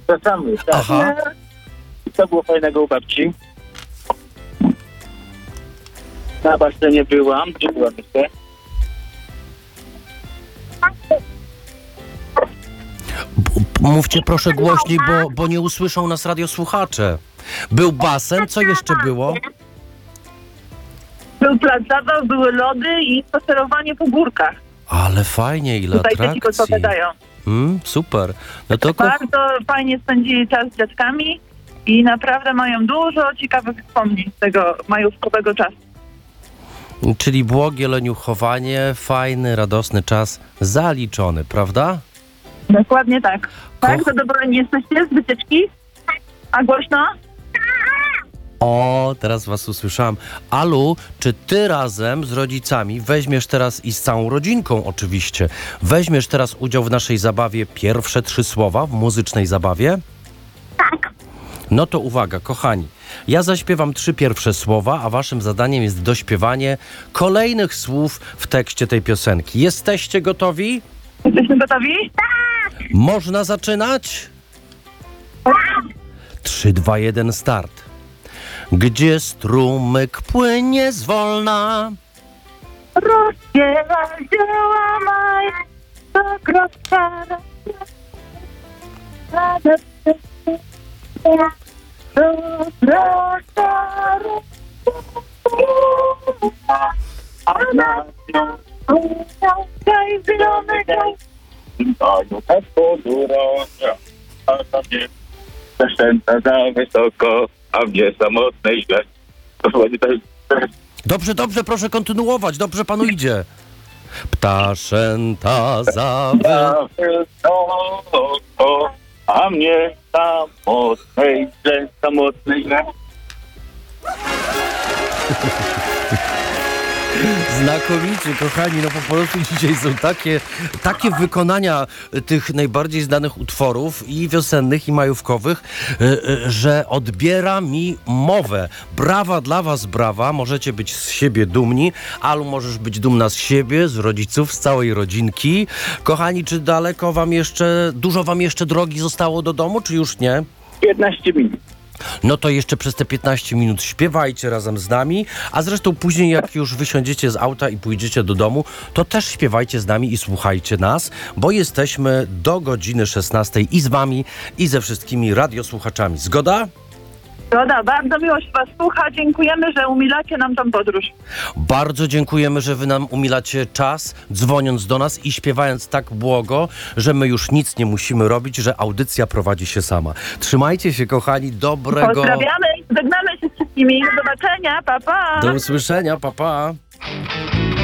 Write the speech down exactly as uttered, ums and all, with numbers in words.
Wracamy, tak. Aha. I co było fajnego u babci? Na basenie byłam, gdzie byłam jeszcze? B- Mówcie proszę głośniej, bo, bo nie usłyszą nas radiosłuchacze. Był basen, co jeszcze było? Był plac zabaw, były lody i spacerowanie po górkach. Ale fajnie, ile Tutaj dzieci atrakcji. podpowiadają. Mm, super. No to ko- Bardzo fajnie spędzili czas z dziadkami i naprawdę mają dużo ciekawych wspomnień z tego majówkowego czasu. czyli błogie leniuchowanie, fajny, radosny czas zaliczony, prawda? Dokładnie tak. Tak? Koch- Zadowoleni jesteście z wycieczki? A głośno? O, teraz was usłyszałam. Alu, czy ty razem z rodzicami weźmiesz teraz i z całą rodzinką oczywiście, weźmiesz teraz udział w naszej zabawie pierwsze trzy słowa w muzycznej zabawie? Tak. No to uwaga, kochani. Ja zaśpiewam trzy pierwsze słowa, a waszym zadaniem jest dośpiewanie kolejnych słów w tekście tej piosenki. Jesteście gotowi? Jesteśmy gotowi? Można zaczynać? Trzy, dwa, jeden, start. Gdzie strumyk płynie zwolna, Rozdziela dzieła maj, to kropka A na nią Gaj, zielony gaj. panią podurąża, a na mnie zaszczęta za wysoko, a mnie samotnej źle. To chyba nie tak... Dobrze, dobrze, proszę kontynuować, dobrze panu idzie. Ptaszęta za wy... za wysoko, a mnie samotnej źle, samotnej źle. Znakomicie, kochani, no po prostu dzisiaj są takie, takie wykonania tych najbardziej znanych utworów i wiosennych, i majówkowych, y, y, że odbiera mi mowę. Brawa dla was, brawa, możecie być z siebie dumni. Alu, możesz być dumna z siebie, z rodziców, z całej rodzinki. Kochani, czy daleko wam jeszcze, dużo wam jeszcze drogi zostało do domu, czy już nie? piętnaście minut. No to jeszcze przez te piętnaście minut śpiewajcie razem z nami, a zresztą później jak już wysiądziecie z auta i pójdziecie do domu, to też śpiewajcie z nami i słuchajcie nas, bo jesteśmy do godziny szesnastej i z wami, i ze wszystkimi radiosłuchaczami. Zgoda? Zgoda, bardzo miło się was słucha. Dziękujemy, że umilacie nam tą podróż. Bardzo dziękujemy, że wy nam umilacie czas, dzwoniąc do nas i śpiewając tak błogo, że my już nic nie musimy robić, że audycja prowadzi się sama. Trzymajcie się, kochani, dobrego... Pozdrawiamy, żegnamy się z wszystkimi. Do zobaczenia, pa pa! Do usłyszenia, pa pa!